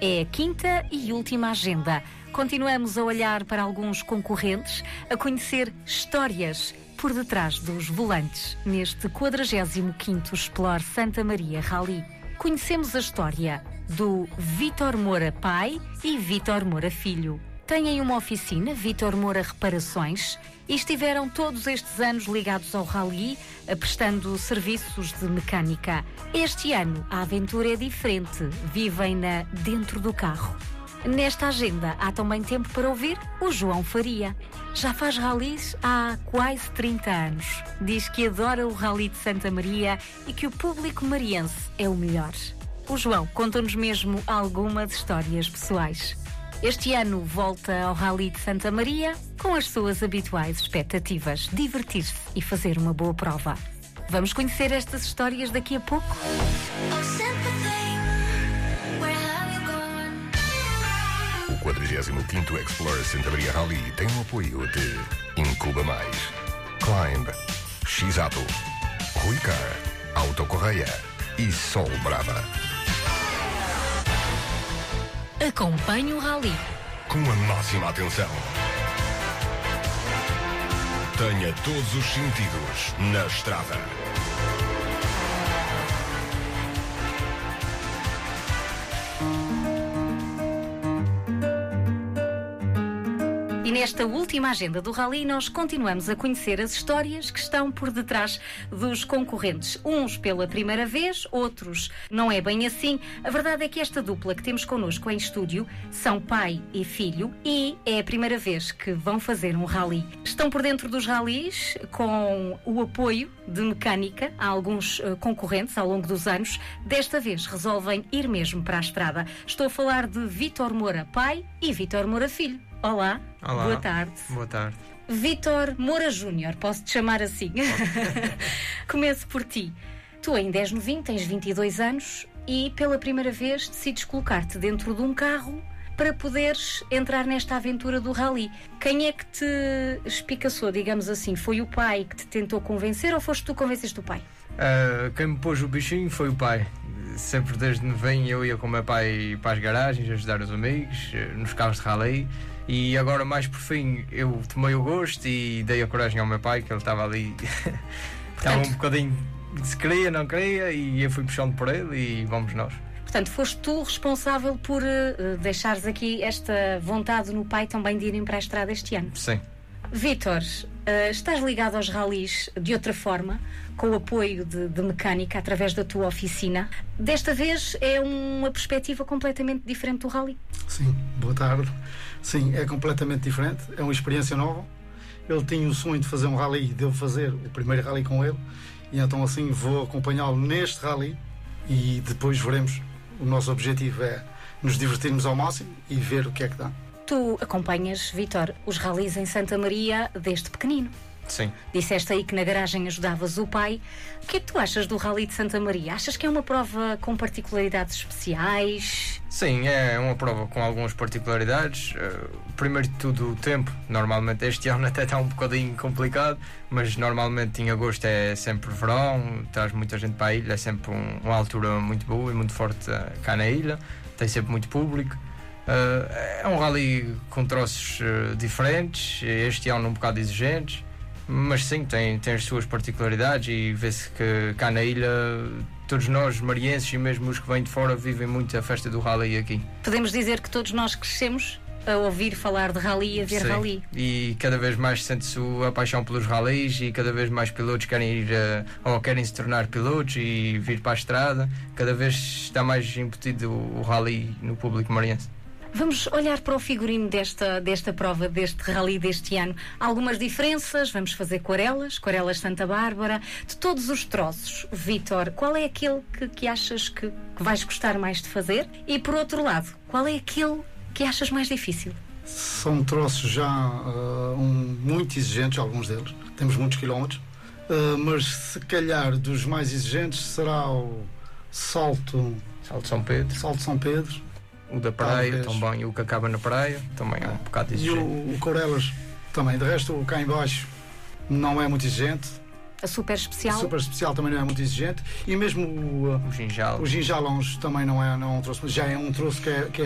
É a quinta e última agenda. Continuamos a olhar para alguns concorrentes, a conhecer histórias por detrás dos volantes neste 45º Explore Santa Maria Rally. Conhecemos a história do Vítor Moura pai e Vítor Moura filho. Têm uma oficina, Vítor Moura Reparações, e estiveram todos estes anos ligados ao rally, prestando serviços de mecânica. Este ano a aventura é diferente, vivem dentro do carro. Nesta agenda há também tempo para ouvir o João Faria. Já faz rallies há quase 30 anos. Diz que adora o Rally de Santa Maria e que o público mariense é o melhor. O João conta-nos mesmo algumas histórias pessoais. Este ano volta ao Rally de Santa Maria com as suas habituais expectativas, divertir-se e fazer uma boa prova. Vamos conhecer estas histórias daqui a pouco? O 45º Explore Santa Maria Rally tem o apoio de Incuba Mais, Climb, X-Ato, Rui Car, Auto Correia e Sol Brava. Acompanhe o Rally Com a máxima atenção. Tenha todos os sentidos na estrada. E nesta última agenda do Rally nós continuamos a conhecer as histórias que estão por detrás dos concorrentes. Uns pela primeira vez, outros não é bem assim. A verdade é que esta dupla que temos connosco em estúdio são pai e filho e é a primeira vez que vão fazer um Rally. Estão por dentro dos rallies com o apoio de mecânica a alguns concorrentes ao longo dos anos. Desta vez resolvem ir mesmo para a estrada. Estou a falar de Vítor Moura pai e Vítor Moura filho. Olá. Olá. Boa tarde. Boa tarde. Vítor Moura Júnior, posso-te chamar assim? Começo por ti. Tu ainda és novinho, tens 22 anos e pela primeira vez decides colocar-te dentro de um carro para poderes entrar nesta aventura do Rally. Quem é que te espicaçou, digamos assim? Foi o pai que te tentou convencer ou foste tu que convenceste o pai? Quem me pôs o bichinho foi o pai. Sempre desde novinho eu ia com o meu pai para as garagens, ajudar os amigos, nos carros de Rally. E agora, mais por fim, eu tomei o gosto e dei a coragem ao meu pai, que ele estava ali, estava um bocadinho, se queria, não queria, e eu fui puxando por ele e vamos nós. Portanto, foste tu responsável por deixares aqui esta vontade no pai também de irem para a estrada este ano. Sim. Vítor, estás ligado aos rallies de outra forma, com o apoio de mecânica através da tua oficina. Desta vez é uma perspectiva completamente diferente do rally. Sim, boa tarde. Sim, é completamente diferente, é uma experiência nova. Ele tinha o sonho de fazer um rally e devo fazer o primeiro rally com ele. E então assim vou acompanhá-lo neste rally e depois veremos. O nosso objetivo é nos divertirmos ao máximo e ver o que é que dá. Tu acompanhas, Vítor, os rallies em Santa Maria desde pequenino. Sim. Disseste aí que na garagem ajudavas o pai. O que é que tu achas do Rally de Santa Maria? Achas que é uma prova com particularidades especiais? Sim, é uma prova com algumas particularidades. Primeiro de tudo, o tempo. Normalmente este ano até está um bocadinho complicado, mas normalmente em agosto é sempre verão, traz muita gente para a ilha, é sempre uma altura muito boa e muito forte cá na ilha, tem sempre muito público. É um rally com troços diferentes, este ano um bocado exigentes, mas sim, tem as suas particularidades e vê-se que cá na ilha todos nós, marienses e mesmo os que vêm de fora, vivem muito a festa do rally aqui. Podemos dizer que todos nós crescemos a ouvir falar de rally e a ver sim, rally. E cada vez mais sente-se a paixão pelos rallies e cada vez mais pilotos querem ir ou querem se tornar pilotos e vir para a estrada. Cada vez está mais embutido o rally no público mariense. Vamos olhar para o figurino desta prova, deste rally deste ano. Há algumas diferenças, vamos fazer aquarelas Santa Bárbara, de todos os troços. Vítor, qual é aquele que achas que vais gostar mais de fazer? E por outro lado, qual é aquele que achas mais difícil? São troços já muito exigentes, alguns deles. Temos muitos quilómetros, mas se calhar dos mais exigentes será o Salto São Pedro. Salto São Pedro. O da praia, também o que acaba na praia, também é um bocado exigente. E o Corelas também. De resto, o cá em baixo não é muito exigente. A super especial? A super especial também não é muito exigente. E mesmo o Ginjal. O Ginjalons também não é um troço, já é um troço que é